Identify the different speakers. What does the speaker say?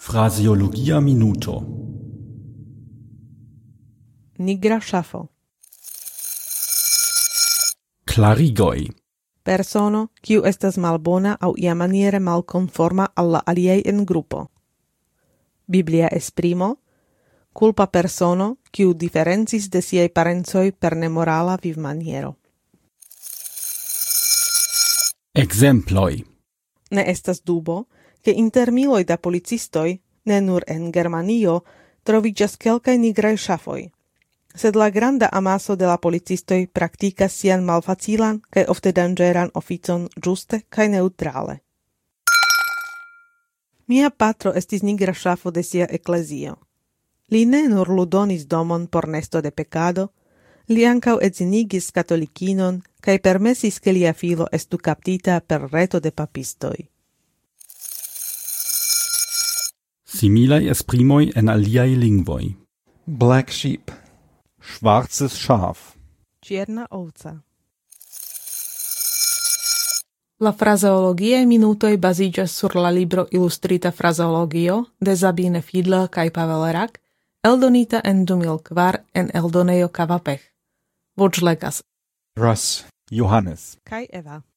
Speaker 1: Phraseologia minuto.
Speaker 2: Nigra ŝafo.
Speaker 1: Klarigoj.
Speaker 2: Persono, kiu estas malbona aŭ iamaniere malkonforma al la aliaj en grupo. Biblia esprimo: kulpa persono, kiu diferencis de siaj parencoj per nemorala vivmaniero.
Speaker 1: Ekzemploj.
Speaker 2: Ne estas dubo, ke inter miloj da policistoj, ne nur en Germanio, troviĝas kelkaj nigraj ŝafoj. Sed la granda amaso de la policistoj praktikas sian malfacilan kaj ofte danĝeran oficon ĝuste kaj neŭtrale. Mia patro estis nigra ŝafo de sia eklezio. Li ne nur ludonis domon por nesto de pekado, li ankaŭ edzinigis katolikinon kaj permesis ke lia filo estu kaptita per reto de papistoj.
Speaker 1: Similaj esprimoj en aliaj lingvoj.
Speaker 3: Black sheep. Schwarzes Schaf.
Speaker 2: Čierna ovca. La frazeologiae minutoj baziĝas sur la libro Ilustrita frazeologio de Sabine Fiedler kaj Pavel Rak, eldonita en 2004 en eldonejo Kavapech. Voĉlegas
Speaker 3: Russ Johannes.
Speaker 2: kaj Eva.